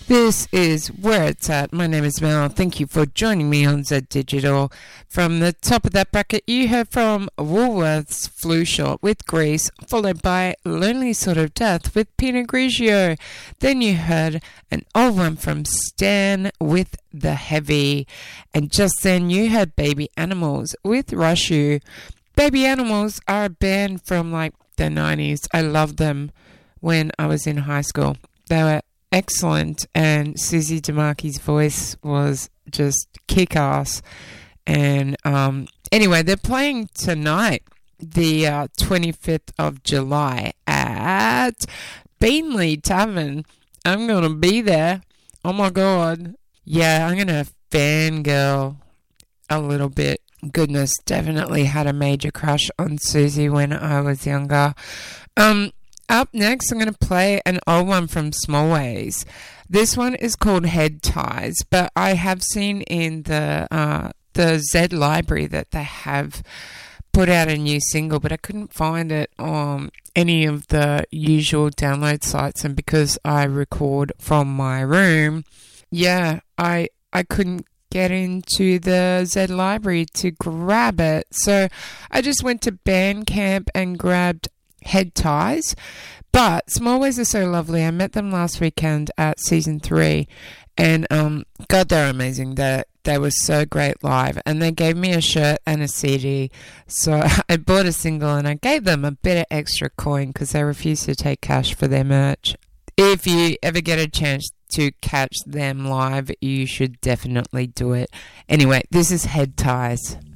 This is Where It's At. My name is Mel. Thank you for joining me on Z Digital. From the top of that bracket, you heard from Woolworth's Flu Shot with Grease, followed by Lonely Sort of Death with Pinot Grigio. Then you heard an old one from Stan with The Heavy. And just then you heard Baby Animals with Rush You. Baby Animals are a band from like the 90s. I loved them when I was in high school. They were excellent, and Susie DeMarchi's voice was just kick-ass. And anyway, they're playing tonight, the 25th of July at Beanley Tavern. I'm going to be there. Oh my God. Yeah, I'm going to fangirl a little bit. Goodness, definitely had a major crush on Susie when I was younger. Up next, I'm going to play an old one from Smallways. This one is called Head Ties, but I have seen in the Z Library that they have put out a new single, but I couldn't find it on any of the usual download sites, and because I record from my room, yeah, I couldn't get into the Z Library to grab it. So I just went to Bandcamp and grabbed Head Ties. But Smallways are so lovely. I met them last weekend at season 3, and God, they're amazing. They were so great live, and they gave me a shirt and a CD. So I bought a single and I gave them a bit of extra coin because they refuse to take cash for their merch. If you ever get a chance to catch them live, you should definitely do it. Anyway, this is Head Ties.